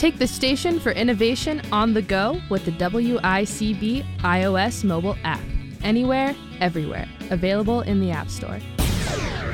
Take the station for innovation on the go with the WICB iOS mobile app. Anywhere, everywhere. Available in the App Store.